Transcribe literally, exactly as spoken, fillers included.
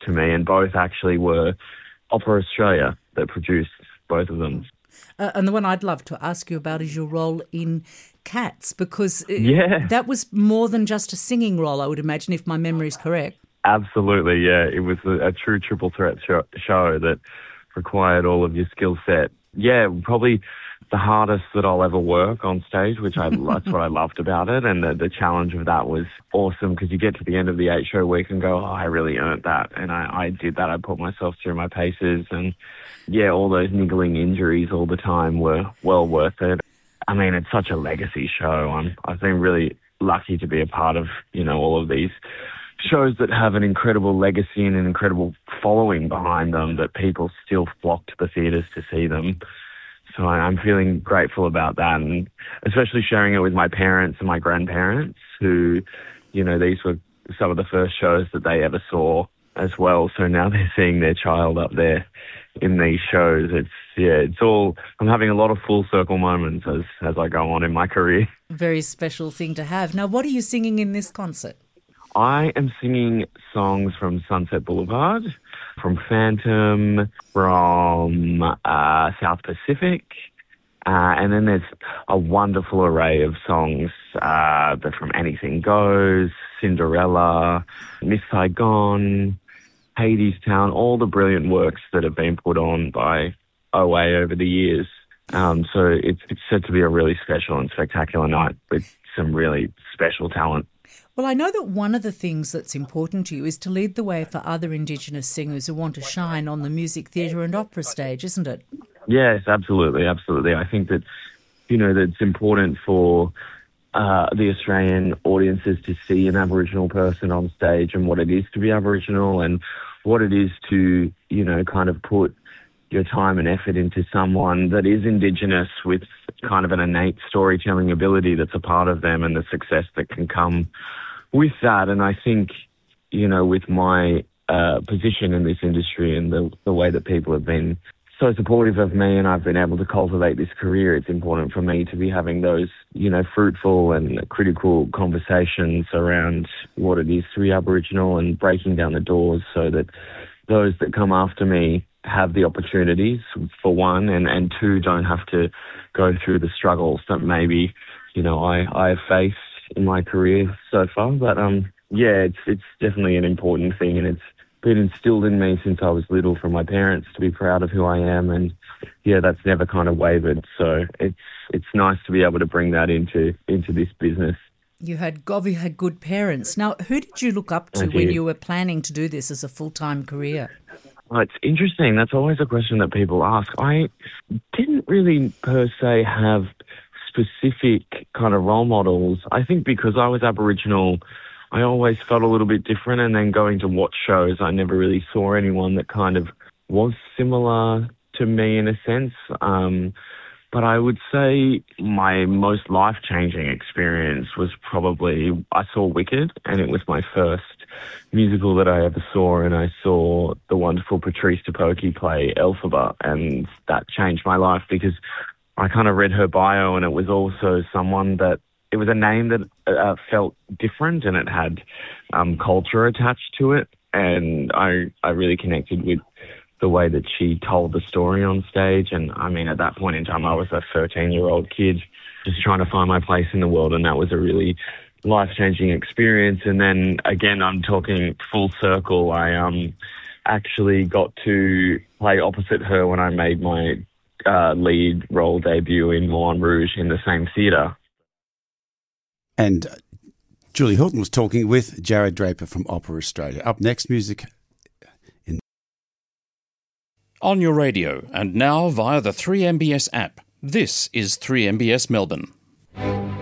to me, and both actually were Opera Australia that produced both of them. Uh, and the one I'd love to ask you about is your role in Cats, because yeah. that was more than just a singing role, I would imagine, if my memory is correct. Absolutely, yeah. It was a, a true triple threat show, show that required all of your skill set. Yeah, probably the hardest that I'll ever work on stage, which I that's what I loved about it. And the, the challenge of that was awesome, because you get to the end of the eight-show week and go, oh, I really earned that. And I, I did that. I put myself through my paces. And, yeah, all those niggling injuries all the time were well worth it. I mean, it's such a legacy show. I'm, I've been really lucky to be a part of, you know, all of these shows that have an incredible legacy and an incredible following behind them, that people still flock to the theatres to see them. So I'm feeling grateful about that, and especially sharing it with my parents and my grandparents, who, you know, these were some of the first shows that they ever saw as well. So now they're seeing their child up there in these shows. It's, yeah, it's all, I'm having a lot of full circle moments as, as I go on in my career. Very special thing to have. Now, what are you singing in this concert? I am singing songs from Sunset Boulevard, from Phantom, from uh, South Pacific, uh, and then there's a wonderful array of songs uh, from Anything Goes, Cinderella, Miss Saigon, Hades Town, all the brilliant works that have been put on by O A over the years. Um, so it's, it's set to be a really special and spectacular night with some really special talent. Well, I know that one of the things that's important to you is to lead the way for other Indigenous singers who want to shine on the music theatre and opera stage, isn't it? Yes, absolutely, absolutely. I think that, you know, that it's important for uh, the Australian audiences to see an Aboriginal person on stage and what it is to be Aboriginal and what it is to, you know, kind of put your time and effort into someone that is Indigenous with kind of an innate storytelling ability that's a part of them, and the success that can come with that. And I think, you know, with my uh, position in this industry and the, the way that people have been so supportive of me and I've been able to cultivate this career, it's important for me to be having those, you know, fruitful and critical conversations around what it is to be Aboriginal and breaking down the doors so that those that come after me have the opportunities, for one, and, and two, don't have to go through the struggles that maybe, you know, I, I have faced in my career so far. But, um, yeah, it's it's definitely an important thing, and it's been instilled in me since I was little from my parents to be proud of who I am, and, yeah, that's never kind of wavered. So it's it's nice to be able to bring that into into this business. You had, Gov, you had good parents. Now, who did you look up to when you were planning to do this as a full-time career? Well, it's interesting. That's always a question that people ask. I didn't really per se have specific kind of role models. I think because I was Aboriginal, I always felt a little bit different, and then going to watch shows, I never really saw anyone that kind of was similar to me in a sense. Um, but I would say my most life-changing experience was probably, I saw Wicked, and it was my first musical that I ever saw, and I saw the wonderful Patrice Tipoki play Elphaba, and that changed my life because I kind of read her bio, and it was also someone that, it was a name that uh, felt different, and it had um, culture attached to it, and I, I really connected with the way that she told the story on stage. And I mean, at that point in time, I was a thirteen-year-old kid just trying to find my place in the world, and that was a really life-changing experience. And then again, I'm talking full circle. I um actually got to play opposite her when I made my uh, lead role debut in Moulin Rouge in the same theatre. And Julie Hilton was talking with Jared Draper from Opera Australia. Up next, music in on your radio and now via the three M B S app. This is three M B S Melbourne.